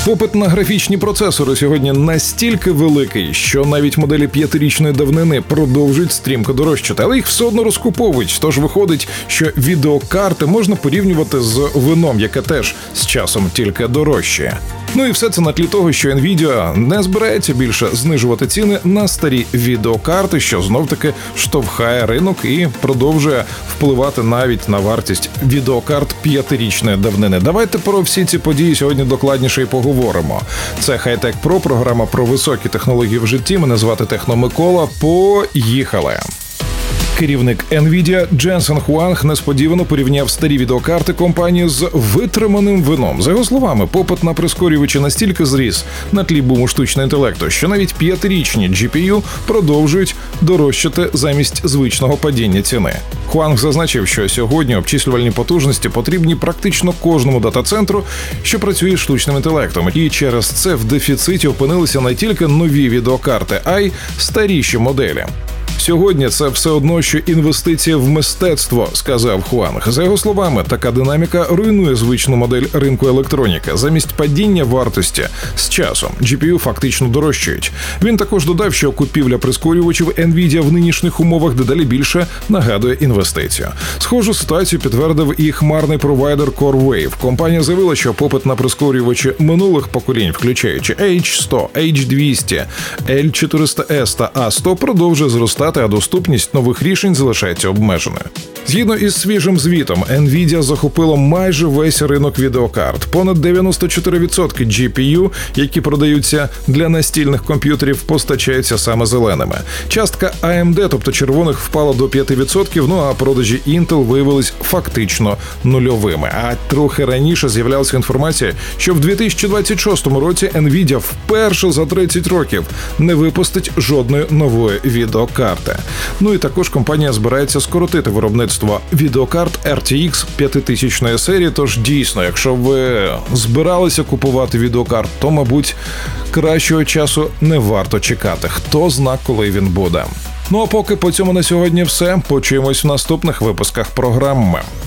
Попит на графічні процесори сьогодні настільки великий, що навіть моделі 5-річної давнини продовжують стрімко дорожчати, але їх все одно розкуповують. Тож виходить, що відеокарти можна порівнювати з вином, яке теж з часом тільки дорожчає. Ну і все це на тлі того, що Nvidia не збирається більше знижувати ціни на старі відеокарти, що знов-таки штовхає ринок і продовжує впливати навіть на вартість відеокарт 5-річної давнини. Давайте про всі ці події сьогодні докладніше і поговоримо. Це Хай-Тек Про, програма про високі технології в житті. Мене звати Техно Микола. Поїхали! Керівник Nvidia Дженсен Хуанг несподівано порівняв старі відеокарти компанії з витриманим вином. За його словами, попит на прискорювачі настільки зріс на тлі буму штучного інтелекту, що навіть 5-річні GPU продовжують дорожчати замість звичного падіння ціни. Хуанг зазначив, що сьогодні обчислювальні потужності потрібні практично кожному дата-центру, що працює з штучним інтелектом. І через це в дефіциті опинилися не тільки нові відеокарти, а й старіші моделі. Сьогодні це все одно, що інвестиція в мистецтво, сказав Хуанг. За його словами, така динаміка руйнує звичну модель ринку електроніки. Замість падіння вартості з часом GPU фактично дорожчають. Він також додав, що купівля прискорювачів Nvidia в нинішніх умовах дедалі більше нагадує інвестицію. Схожу ситуацію підтвердив і хмарний провайдер CoreWave. Компанія заявила, що попит на прискорювачі минулих поколінь, включаючи H100, H200, L400S та A100, продовжує зростати, а доступність нових рішень залишається обмеженою. Згідно із свіжим звітом, Nvidia захопила майже весь ринок відеокарт. Понад 94% GPU, які продаються для настільних комп'ютерів, постачаються саме зеленими. Частка AMD, тобто червоних, впала до 5%, ну а продажі Intel виявились фактично нульовими. А трохи раніше з'являлася інформація, що в 2026 році Nvidia вперше за 30 років не випустить жодної нової відеокарти. Ну і також компанія збирається скоротити виробництво відеокарт RTX 5000 серії, тож дійсно, якщо ви збиралися купувати відеокарт, то, мабуть, кращого часу не варто чекати. Хто зна, коли він буде. Ну а поки по цьому на сьогодні все. Почуємось в наступних випусках програми.